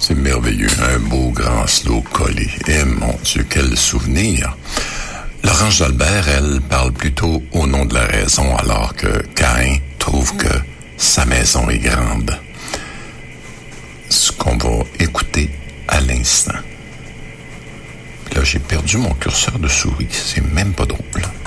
C'est merveilleux, un beau grand slow collé. Et mon Dieu, quel souvenir. Laurence Jalbert, elle, parle plutôt au nom de la raison, alors que Caïn trouve que sa maison est grande. Ce qu'on va écouter à l'instant. Là, j'ai perdu mon curseur de souris. C'est même pas drôle.